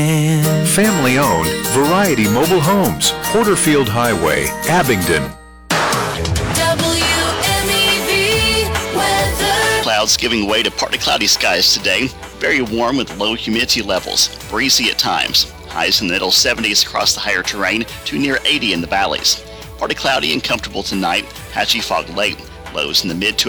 Family owned, Variety Mobile Homes, Porterfield Highway, Abingdon. WMEV weather. Clouds giving way to partly cloudy skies today. Very warm with low humidity levels. Breezy at times. Highs in the middle 70s across the higher terrain to near 80 in the valleys. Partly cloudy and comfortable tonight. Patchy fog late. Lows in the mid to